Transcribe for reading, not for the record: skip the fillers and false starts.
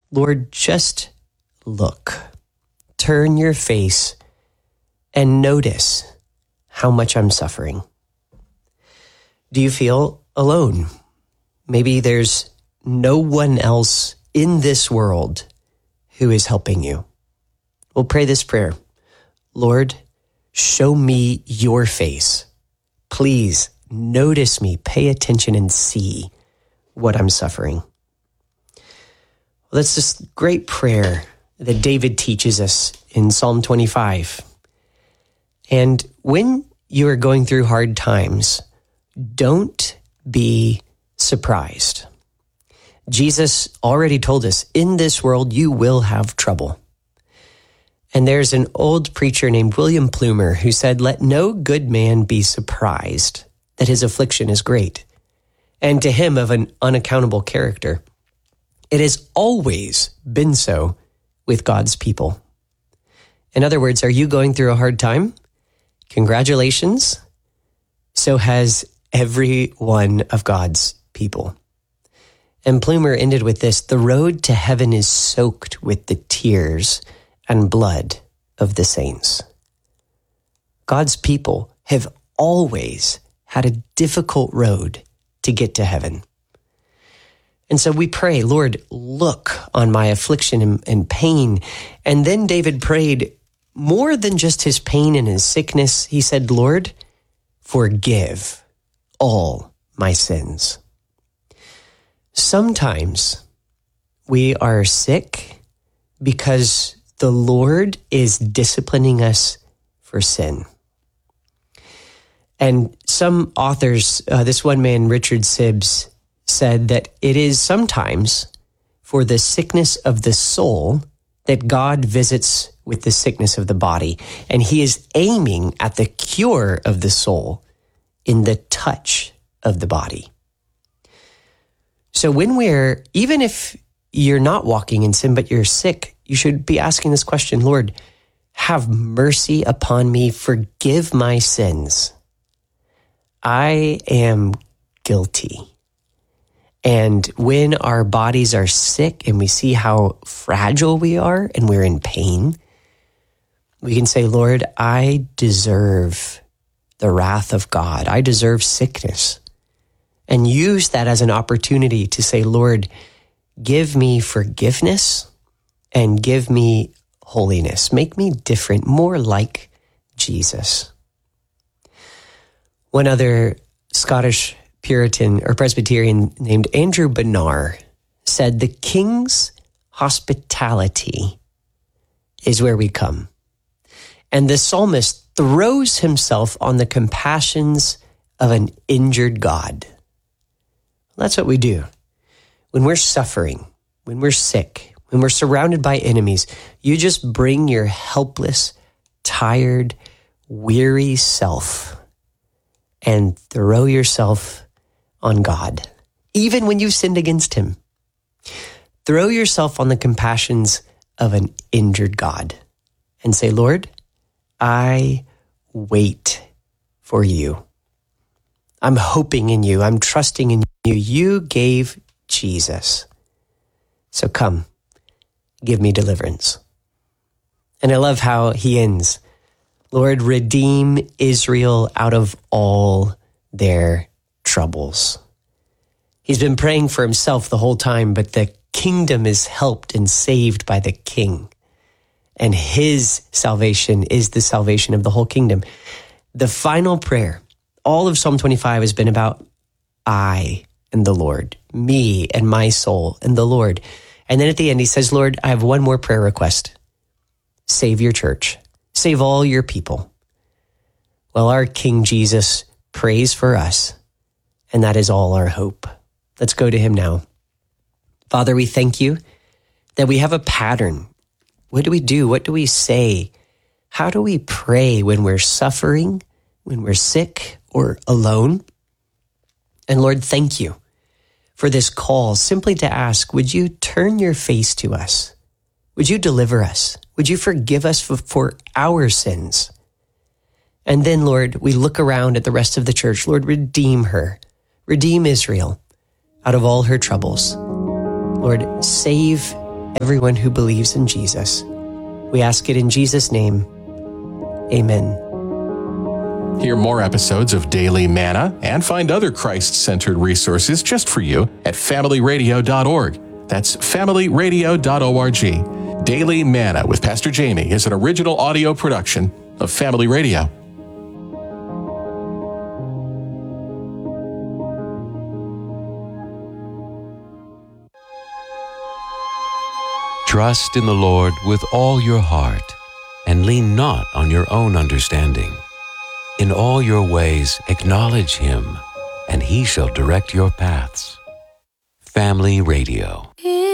Lord, just look, turn your face, and notice how much I'm suffering. Do you feel alone? Maybe there's no one else in this world who is helping you. We'll pray this prayer. Lord, show me your face. Please notice me, pay attention, and see what I'm suffering. Well, that's this great prayer that David teaches us in Psalm 25. And when you are going through hard times, don't be surprised. Jesus already told us, in this world you will have trouble. And there's an old preacher named William Plumer who said, let no good man be surprised that his affliction is great, and to him of an unaccountable character. It has always been so with God's people. In other words, are you going through a hard time? Congratulations. So has every one of God's people. And Plumer ended with this: the road to heaven is soaked with the tears and blood of the saints. God's people have always had a difficult road to get to heaven. And so we pray, Lord, look on my affliction and pain. And then David prayed more than just his pain and his sickness. He said, Lord, forgive all my sins. Sometimes we are sick because the Lord is disciplining us for sin. And some authors, this one man, Richard Sibbs, said that it is sometimes for the sickness of the soul that God visits with the sickness of the body. And he is aiming at the cure of the soul in the touch of the body. So even if you're not walking in sin, but you're sick, you should be asking this question, Lord, have mercy upon me, forgive my sins. I am guilty. And when our bodies are sick and we see how fragile we are and we're in pain, we can say, Lord, I deserve the wrath of God. I deserve sickness. And use that as an opportunity to say, Lord, give me forgiveness and give me holiness. Make me different, more like Jesus. One other Scottish Puritan or Presbyterian named Andrew Bonar said, the king's hospitality is where we come. And the psalmist throws himself on the compassions of an injured God. That's what we do. When we're suffering, when we're sick, when we're surrounded by enemies, you just bring your helpless, tired, weary self and throw yourself on God, even when you've sinned against him. Throw yourself on the compassions of an injured God and say, Lord, I wait for you. I'm hoping in you. I'm trusting in you. You gave Jesus. So come, give me deliverance. And I love how he ends. Lord, redeem Israel out of all their troubles. He's been praying for himself the whole time, but the kingdom is helped and saved by the king. And his salvation is the salvation of the whole kingdom. The final prayer, all of Psalm 25 has been about I and the Lord, me and my soul and the Lord. And then at the end, he says, Lord, I have one more prayer request. Save your church. Save all your people. Well, our King Jesus prays for us, and that is all our hope. Let's go to him now. Father, we thank you that we have a pattern. What do we do? What do we say? How do we pray when we're suffering, when we're sick or alone? And Lord, thank you for this call simply to ask, would you turn your face to us? Would you deliver us? Would you forgive us for our sins? And then, Lord, we look around at the rest of the church. Lord, redeem her. Redeem Israel out of all her troubles. Lord, save everyone who believes in Jesus. We ask it in Jesus' name. Amen. Hear more episodes of Daily Manna and find other Christ-centered resources just for you at familyradio.org. That's familyradio.org. Daily Manna with Pastor Jamie is an original audio production of Family Radio. Trust in the Lord with all your heart, and lean not on your own understanding. In all your ways acknowledge Him, and He shall direct your paths. Family Radio.